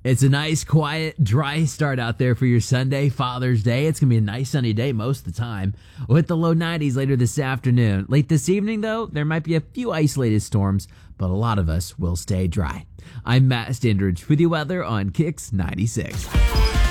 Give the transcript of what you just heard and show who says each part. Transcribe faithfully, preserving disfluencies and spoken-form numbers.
Speaker 1: It's a nice, quiet, dry start out there for your Sunday, Father's Day. It's going to be a nice sunny day most of the time. We'll hit the low nineties later this afternoon. Late this evening, though, there might be a few isolated storms, but a lot of us will stay dry. I'm Matt Standridge with your weather on Kicks ninety-six.